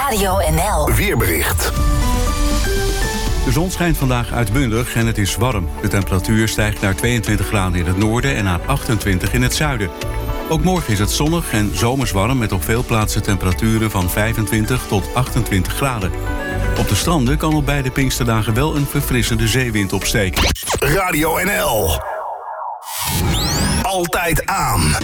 Radio NL. Weerbericht. De zon schijnt vandaag uitbundig en het is warm. De temperatuur stijgt naar 22 graden in het noorden en naar 28 in het zuiden. Ook morgen is het zonnig en zomers warm met op veel plaatsen temperaturen van 25 tot 28 graden. Op de stranden kan op beide Pinksterdagen wel een verfrissende zeewind opsteken. Radio NL. Altijd aan.